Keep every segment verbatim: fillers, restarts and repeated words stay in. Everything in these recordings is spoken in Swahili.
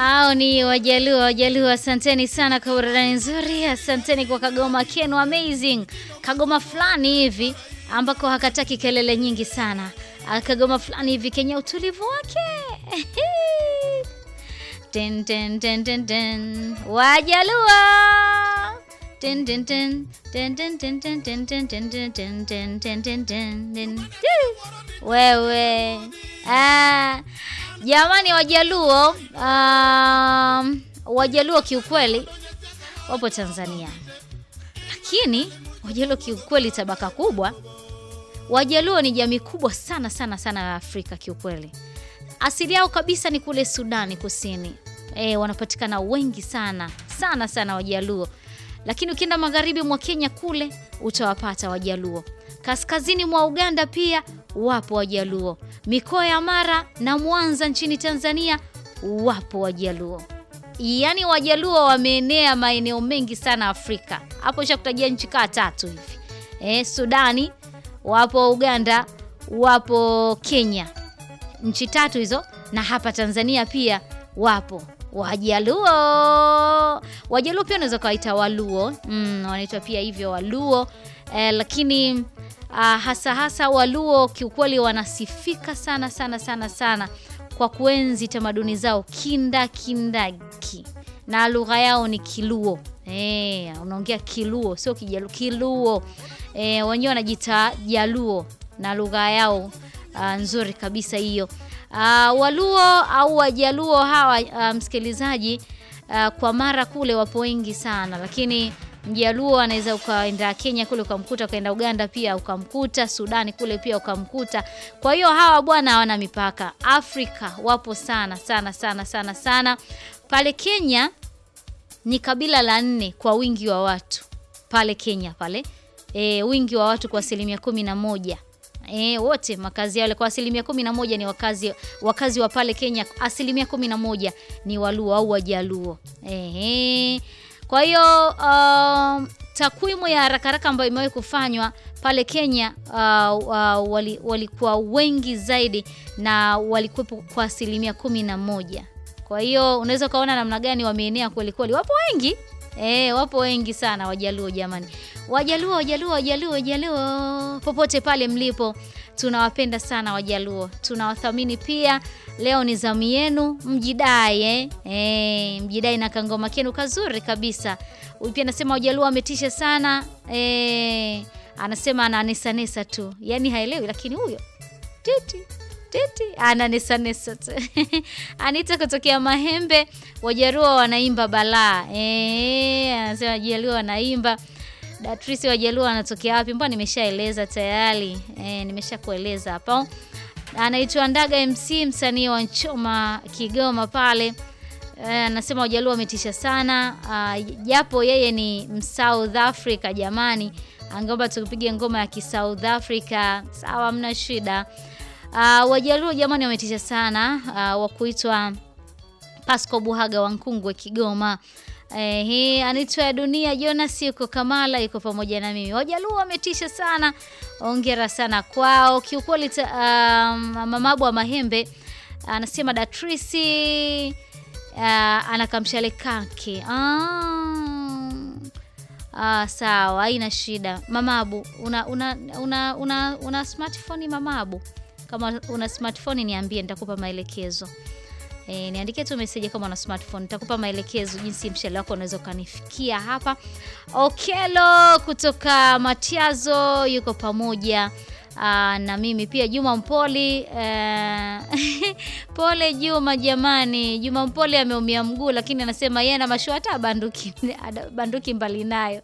Hao ni Wajaluo, Wajaluo asanteni sana kwa burudani nzuri, asanteni kwa kagoma kenu amazing. Kagoma fulani hivi ambako hakataki kelele nyingi sana. Kagoma fulani hivi kenye utulivu wake. Ten ten ten ten ten. Wajaluo. Ten ten ten ten ten ten ten ten ten ten ten ten ten ten ten. Wewe. Ah, jamani Wajaluo, um, Wajaluo kiukweli wapo Tanzania. Lakini Wajaluo kiukweli tabaka kubwa. Wajaluo ni jamii kubwa sana sana sana ya Afrika kiukweli. Asili yao kabisa ni kule Sudani Kusini. Eh, wanapatikana wengi sana sana sana Wajaluo. Lakini ukienda magharibi mwa Kenya kule utawapata Wajaluo. Kaskazini mwa Uganda pia wapo Wajaluo. Mikoa ya Mara na Mwanza nchini Tanzania wapo Wajaluo. Yaani Wajaluo wameenea maeneo mengi sana Afrika. Hapo nishakutajia nchi kaa tatu hivi. Eh, Sudani, wapo Uganda, wapo Kenya. Nchi tatu hizo, na hapa Tanzania pia wapo Wajaluo. Wajaluo pia unaweza kuwaita Waluo. Mm, wanaitwa pia hivyo Waluo. Eh, lakini uh, hasa hasa Waluo kiukweli wanasifika sana sana sana sana kwa kuenzi tamaduni zao kinda kindaki. Na lugha yao ni Kiluo. Eh, unaongea Kiluo, sio Kijaluo, Kiluo. Eh, wenyewe wanajiita Jaluo na lugha yao uh, nzuri kabisa hiyo. Uh, Waluo au Wajaluo hawa uh, msikilizaji, uh, kwa Mara kule wapo wengi sana, lakini Mjaluo anaweza ukaenda Kenya kule ukamkuta, ukaenda Uganda pia ukamkuta, Sudani kule pia ukamkuta. Kwa hiyo hawa bwana hawana mipaka. Afrika wapo sana sana sana sana sana. Pale Kenya ni kabila la nne kwa wingi wa watu. Pale Kenya pale e, wingi wa watu kwa asilimia kumi na moja. Eh, wote makazi yao kwa asilimia kumi na moja ni wakazi wakazi wa pale Kenya, asilimia kumi na moja ni Waluo au Wajaluo. Eh. Kwa hiyo uh, takwimu ya haraka haraka ambayo imewahi kufanywa pale Kenya uh, uh, wali, walikuwa wengi zaidi na walikuwa kwa asilimia kumi na moja. Kwa hiyo unaweza kaona namna gani wameenea kweli kweli. Wapo wengi. Eh, wapo wengi sana Wajaluo jamani. Wajaluo, Wajaluo, Wajaluo, Wajaluo. Popote pale mlipo, tunawapenda sana Wajaluo. Tunawathamini pia. Leo ni zamu yenu, mjidai eh. Eh, mjidai na kangoma kenu kazuri kabisa. Huyu pia anasema Wajaluo ametisha sana. Eh, anasema ananesa nesa tu. Yaani haelewi lakini huyo titi titi ananesa nesa tu. Anita kutokea Mahembe, Wajaluo wanaimba balaa. Eh, anasema Wajaluo wanaimba. Datrisi Wajaluo anatokea wapi? Mbona nimeshaeleza tayari. Eh, nimeshakueleza hapo. Anaitwa Ndaga M C, msanii wa Nchoma Kigoma pale. Anasema eh, Wajaluo wametisha sana. Japo uh, yeye ni South Africa jamani. Angeomba tupige ngoma ya ki South Africa. Sawa, mna shida. Uh, Wajaluo jamani wametisha sana. Uh, wa kuitwa Pasco Buhaga wa Nkungwe Kigoma. Eh, hii anaitwa Dunia Jonas yuko Kamala yuko pamoja na mimi. Wajaluo wametisha sana. Hongera sana kwao. Kiukweli um, mamabu wa Mahembe anasema Datrisi uh, anakamshale kake. Ah. Ah, sawa, haina shida. Mamabu, una una una una, una smartphone mamabu? Kama una smartphone niambie, nitakupa maelekezo. E, niandikie tu message kama una smartphone, nitakupa maelekezo jinsi mshale wako unaweza kanifikia hapa. Okelo kutoka Matiazo yuko pamoja aa, na mimi pia. Juma Mpoli uh, pole Juma jamani. Juma Mpoli ameumia mguu lakini anasema yeye na mashwata banduki banduki mbali nayo.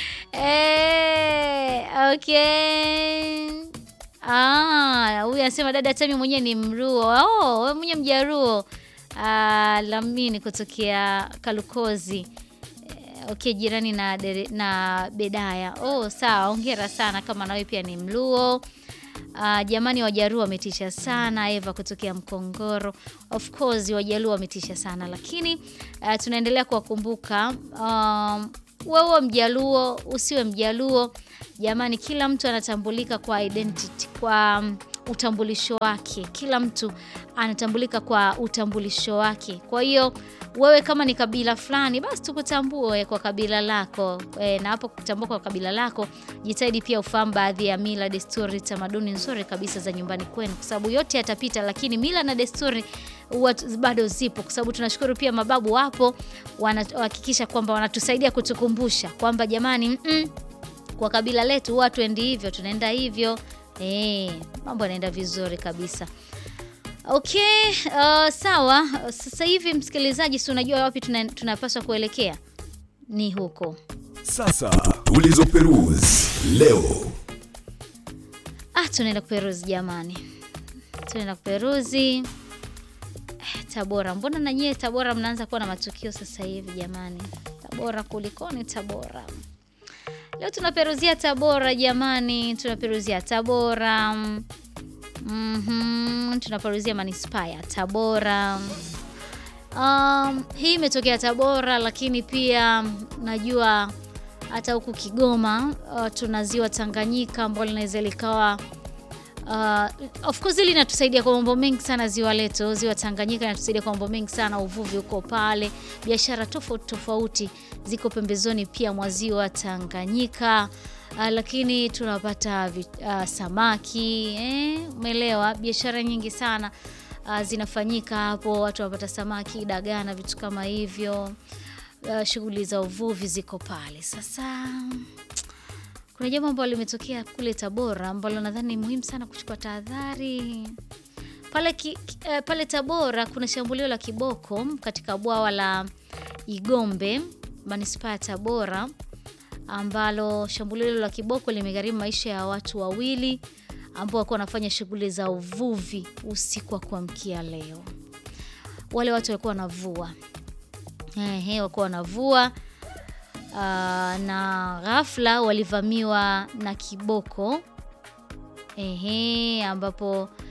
Eh, okay. Ah, huyu anasema dada Tami mwenyewe ni Mruo. Oh, wewe mwenyewe Mjaruo. Ah, Lamini kutokea Kalukozi. Eh, okay, jirani na dere, na Bedaya. Oh, sawa, hongera sana kama na wewe pia ni Mluo. Ah, jamani Wajaruo wametisha sana. Eva kutokea Mkongoro. Of course Wajaruo wametisha sana, lakini uh, tunaendelea kuwakumbuka. Um, wewe Mjaluo, usiwe Mjaluo. Jamani, kila mtu anatambulika kwa identity, kwa utambulisho wake. Kila mtu anatambulika kwa utambulisho wake. Kwa hiyo wewe kama ni kabila fulani, basi tukutambue kwa kabila lako. E, na hapo kutambua kwa kabila lako, jitahidi pia ufahamu baadhi ya mila, desturi, tamaduni nzuri kabisa za nyumbani kwenu, kwa sababu yote yatapita, lakini mila na desturi bado zipo, kwa sababu tunashukuru pia mababu wapo wanahakikisha kwamba wanatusaidia kutukumbusha kwamba jamani, mm -mm, kwa kabila letu watu endi hivyo, tunaenda hivyo. Eh, mambo yanaenda vizuri kabisa. Okay, uh, sawa. Sasa hivi msikilizaji, si unajua wapi tuna, tunapaswa kuelekea? Ni huko. Sasa tulizo peruse leo. Ah, tunaenda kuperuzi jamani. Tunaenda kuperuzi eh, Tabora. Mbona na nyie Tabora mnaanza kuwa na matukio sasa hivi jamani? Tabora kulikoni Tabora? Leo tunaperuzia Tabora jamani, tunaperuzia Tabora. Mhm, tunaperuzia manispaa ya Tabora. Um, hii imetokea Tabora, lakini pia najua hata huku Kigoma uh, tuna ziwa Tanganyika ambalo linaweza likawa Uh, of course hili linatusaidia kwa mambo mengi sana. Ziwa letu, ziwa Tanganyika, linatusaidia kwa mambo mengi sana. Uvuvi uko pale, biashara tofauti tofauti ziko pembezoni pia mwa ziwa Tanganyika. Uh, lakini tunapata uh, samaki, eh, umeelewa? Biashara nyingi sana uh, zinafanyika hapo, watu wanapata samaki, dagaa na vitu kama hivyo. Uh, shughuli za uvuvi ziko pale. Sasa kuna jambo ambalo limetokea kule Tabora ambalo nadhani ni muhimu sana kuchukua tahadhari. Pale ki, uh, pale Tabora kuna shambulio la kiboko katika bwawa la Igombe, manispaa ya Tabora, ambalo shambulio la kiboko limegharimu maisha ya watu wawili ambao walikuwa wanafanya shughuli za uvuvi usiku wa kuamkia leo. Wale watu walikuwa wanavua. Ehe, walikuwa wanavua. Uh, na ghafla walivamiwa na kiboko. Ehe, ambapo